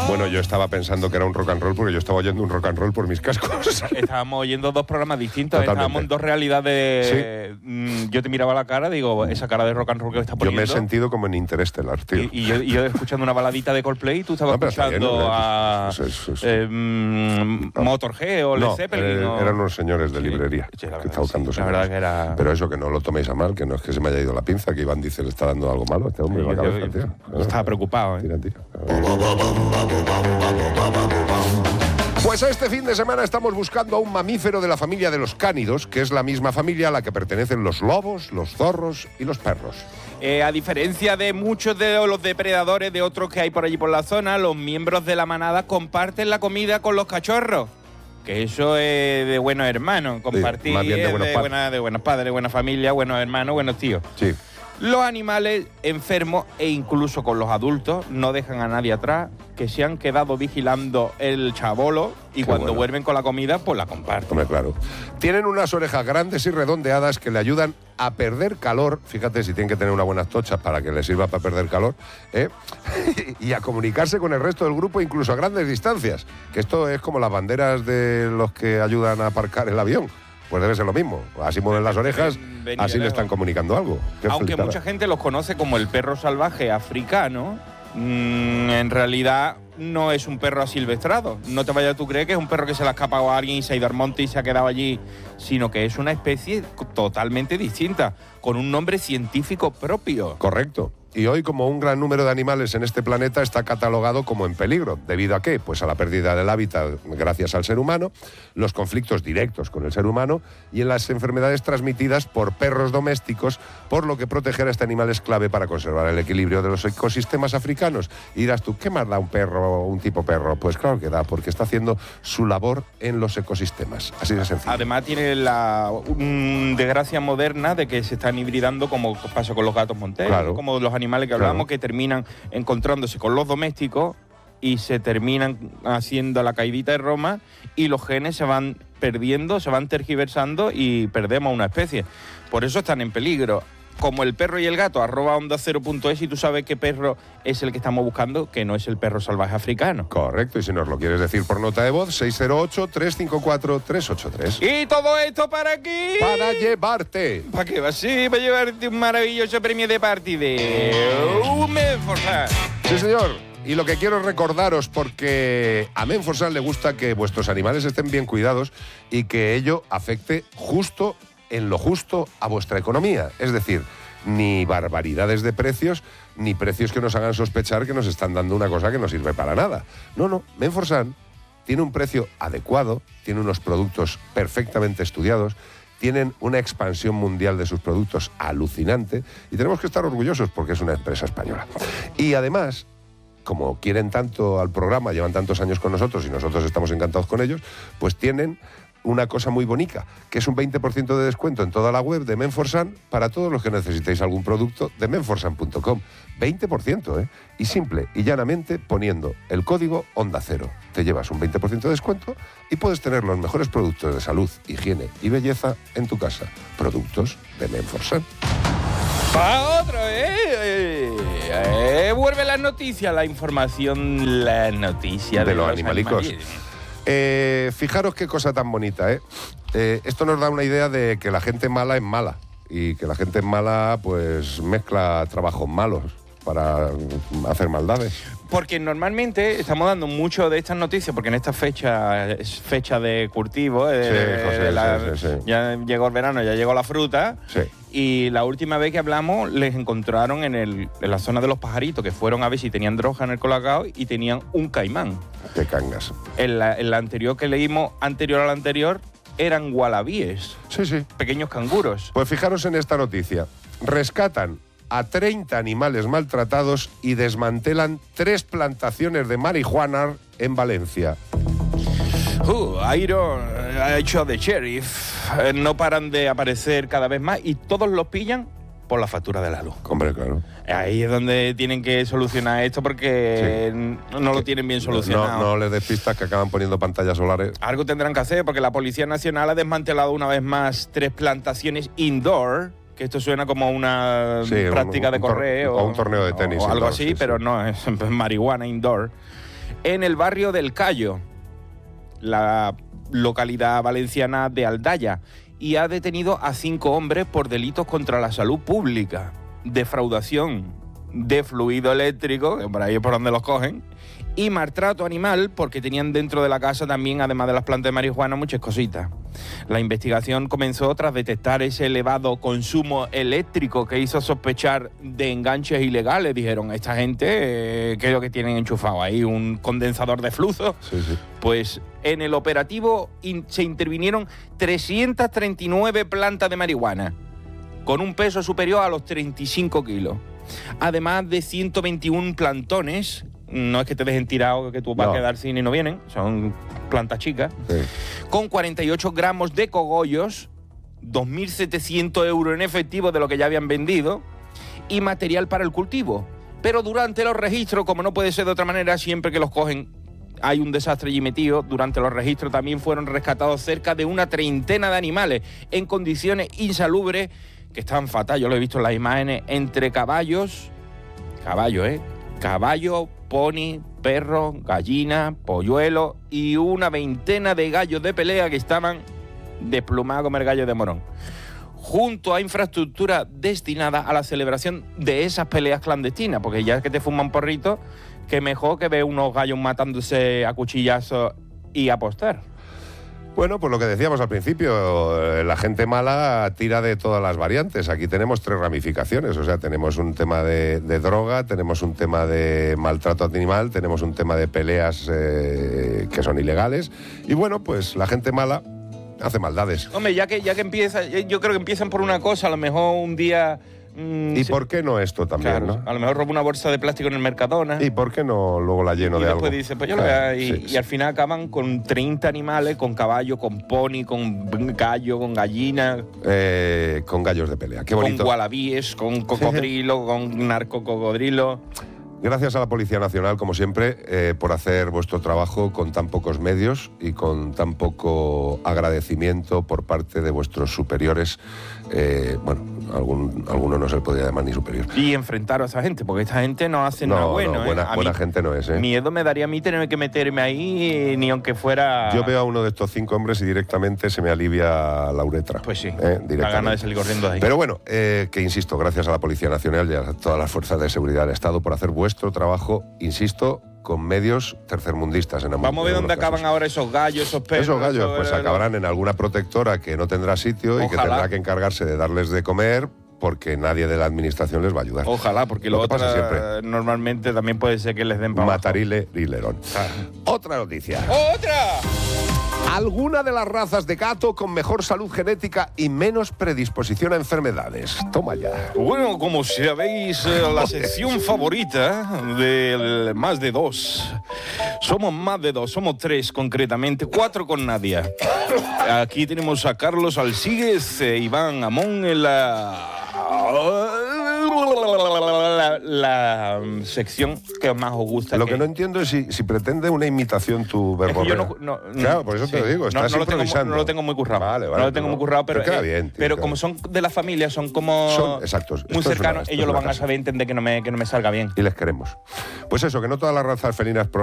Bueno, yo estaba pensando que era un rock and roll porque yo estaba oyendo un rock and roll por mis cascos. Estábamos oyendo dos programas distintos, Totalmente. estábamos en dos realidades. Sí. Yo te miraba la cara, digo, esa cara de rock and roll que está poniendo. Yo me he sentido como en Interstellar, tío. Y yo escuchando una baladita de Coldplay, tú estabas escuchando a Motorhead o Led Zeppelin. Eran unos señores de librería que estaban tocando. La verdad que era... Pero eso, que no lo toméis a mal, que no es que se me haya ido la pinza, que Iván dice le está dando algo malo a este hombre. Yo estaba preocupado. Tira. Pues este fin de semana estamos buscando a un mamífero de la familia de los cánidos, que es la misma familia a la que pertenecen los lobos, los zorros y los perros. A diferencia de muchos de los depredadores de otros que hay por allí por la zona, los miembros de la manada comparten la comida con los cachorros. Que eso es de buenos hermanos, compartir, más bien de buenos padres, buena familia, buenos hermanos, buenos tíos. Sí. Los animales enfermos e incluso con los adultos no dejan a nadie atrás, que se han quedado vigilando el chabolo y cuando vuelven con la comida, pues la comparten. Hombre, claro. Tienen unas orejas grandes y redondeadas que le ayudan a perder calor. Fíjate si tienen que tener unas buenas tochas para que les sirva para perder calor, y a comunicarse con el resto del grupo incluso a grandes distancias. Que esto es como las banderas de los que ayudan a aparcar el avión. Pues debe ser lo mismo. Así mueven las orejas, así le están comunicando algo. Aunque mucha gente los conoce como el perro salvaje africano, en realidad no es un perro asilvestrado. No te vayas tú a creer que es un perro que se le ha escapado a alguien y se ha ido al monte y se ha quedado allí, sino que es una especie totalmente distinta, con un nombre científico propio. Correcto. Y hoy, como un gran número de animales en este planeta está catalogado como en peligro. ¿Debido a qué? Pues a la pérdida del hábitat gracias al ser humano, los conflictos directos con el ser humano y en las enfermedades transmitidas por perros domésticos, por lo que proteger a este animal es clave para conservar el equilibrio de los ecosistemas africanos. Y dirás tú, ¿qué más da un perro, un tipo perro? Pues claro que da, porque está haciendo su labor en los ecosistemas. Así de sencillo. Además tiene la desgracia moderna de que se están hibridando, como pasa con los gatos monteros, claro, como los animales que hablamos, que terminan encontrándose con los domésticos y se terminan haciendo la caidita de Roma y los genes se van perdiendo, se van tergiversando y perdemos una especie. Por eso están en peligro. Como el perro y el gato, @onda0.es, y tú sabes qué perro es el que estamos buscando, que no es el perro salvaje africano. Correcto, y si nos lo quieres decir por nota de voz, 608-354-383. ¿Y todo esto para qué? Para llevarte. ¿Para qué? Sí, para llevarte un maravilloso premio de parte de Menforsan. Sí, señor. Y lo que quiero recordaros, porque a Menforsan le gusta que vuestros animales estén bien cuidados y que ello afecte justo en lo justo a vuestra economía. Es decir, ni barbaridades de precios, ni precios que nos hagan sospechar que nos están dando una cosa que no sirve para nada. No, Menforsan tiene un precio adecuado, tiene unos productos perfectamente estudiados, tienen una expansión mundial de sus productos alucinante y tenemos que estar orgullosos porque es una empresa española. Y además, como quieren tanto al programa, llevan tantos años con nosotros y nosotros estamos encantados con ellos, pues tienen una cosa muy bonita, que es un 20% de descuento en toda la web de Menforsan para todos los que necesitéis algún producto de menforsan.com. 20%, ¿eh? Y simple y llanamente poniendo el código Onda Cero. Te llevas un 20% de descuento y puedes tener los mejores productos de salud, higiene y belleza en tu casa. Productos de Menforsan. ¡Pa' otro, vuelve la noticia, la información, la noticia de los animalicos. Fijaros qué cosa tan bonita, esto nos da una idea de que la gente mala es mala y que la gente mala pues mezcla trabajos malos para hacer maldades. Porque normalmente estamos dando mucho de estas noticias, porque en esta fecha es fecha de cultivo, sí. Ya llegó el verano, ya llegó la fruta. Sí. Y la última vez que hablamos les encontraron en la zona de los pajaritos, que fueron a ver si tenían droga en el colacao y tenían un caimán. ¡Qué cangas! En la anterior que leímos, anterior a la anterior, eran wallabies. Sí. Pequeños canguros. Pues fijaros en esta noticia. Rescatan a 30 animales maltratados y desmantelan 3 plantaciones de marihuana en Valencia. Iron ha hecho de sheriff. No paran de aparecer cada vez más y todos los pillan por la factura de la luz. Hombre, claro. Ahí es donde tienen que solucionar esto porque no lo tienen bien solucionado. No les des pistas que acaban poniendo pantallas solares. Algo tendrán que hacer porque la Policía Nacional ha desmantelado una vez más 3 plantaciones indoor, que esto suena como una práctica de correo. O un torneo de tenis. O algo así, pero no, es marihuana indoor. en el barrio del Cayo, la localidad valenciana de Aldaya, y ha detenido a 5 hombres por delitos contra la salud pública, defraudación de fluido eléctrico, que por ahí es por donde los cogen, y maltrato animal, porque tenían dentro de la casa también, además de las plantas de marihuana, muchas cositas. La investigación comenzó tras detectar ese elevado consumo eléctrico que hizo sospechar de enganches ilegales. Dijeron, esta gente, ¿qué es lo que tienen enchufado ahí? ¿Un condensador de flujo? Sí, sí. Pues en el operativo se intervinieron 339 plantas de marihuana, con un peso superior a los 35 kilos. Además de 121 plantones. No es que te dejen tirado, que tú vas a quedar sin y no vienen, son plantas chicas, sí. Con 48 gramos de cogollos, 2.700 euros en efectivo de lo que ya habían vendido, y material para el cultivo. Pero durante los registros, como no puede ser de otra manera, siempre que los cogen hay un desastre allí metido. Durante los registros también fueron rescatados cerca de una treintena de animales en condiciones insalubres, que están fatal. Yo lo he visto en las imágenes, entre caballo, pony, perro, gallina, polluelo y una veintena de gallos de pelea que estaban desplumados a comer gallos de morón, junto a infraestructura destinada a la celebración de esas peleas clandestinas, porque ya que te fuman porrito, que mejor que ver unos gallos matándose a cuchillazos y apostar. Bueno, pues lo que decíamos al principio, la gente mala tira de todas las variantes. Aquí tenemos 3 ramificaciones, o sea, tenemos un tema de droga, tenemos un tema de maltrato animal, tenemos un tema de peleas que son ilegales, y bueno, pues la gente mala hace maldades. Hombre, ya que empieza, yo creo que empiezan por una cosa, a lo mejor un día... ¿Y por qué no esto también, claro, no? A lo mejor robo una bolsa de plástico en el Mercadona. ¿Y por qué no luego la lleno de algo? Y después dice, pues yo lo voy a... Y al final acaban con 30 animales, con caballo, con pony, con gallo, con gallina. Con gallos de pelea, qué bonito. Con wallabies, con cocodrilo, con narcococodrilo. Gracias a la Policía Nacional, como siempre, por hacer vuestro trabajo con tan pocos medios y con tan poco agradecimiento por parte de vuestros superiores. Bueno, alguno no se le podría llamar ni superior. Y enfrentar a esa gente, porque esta gente no hace nada bueno. Buena gente no es, ¿eh? Miedo me daría a mí tener que meterme ahí, ni aunque fuera... Yo veo a uno de estos 5 hombres y directamente se me alivia la uretra. Pues sí, la gana de salir corriendo de ahí. Pero bueno, que insisto, gracias a la Policía Nacional y a todas las fuerzas de seguridad del Estado por hacer vuestro trabajo, insisto, con medios tercermundistas. Vamos a ver dónde acaban ahora esos gallos, esos perros. Esos gallos, pues acabarán en alguna protectora que no tendrá sitio. Ojalá. Y que tendrá que encargarse de darles de comer, porque nadie de la administración les va a ayudar. Ojalá, porque lo otro normalmente también puede ser que les den para Matarile y Lerón. Otra noticia. ¡Otra! Alguna de las razas de gato con mejor salud genética y menos predisposición a enfermedades. Toma ya. Bueno, como sabéis, la sección favorita de Más de Dos. Somos más de 2, somos 3 concretamente, 4 con Nadia. Aquí tenemos a Carlos Alsíguez, Iván Amón en la sección que más os gusta. Lo que no entiendo es si pretende una imitación tu verborrea. Es que claro, por eso te lo digo, estás improvisando. No lo tengo muy currado. Vale, no lo tengo muy currado, pero queda bien, tío, pero como son de la familia, son como exactos, muy cercanos, ellos lo van a saber entender que no me salga bien. Y les queremos. Pues eso, que no todas las razas felinas